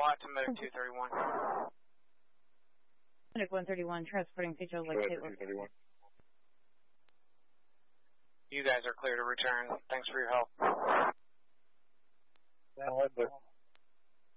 out to Medic 231. Medic 131, transporting Pedro Lake St. Louis. You guys are clear to return. Thanks for your help. Stand by,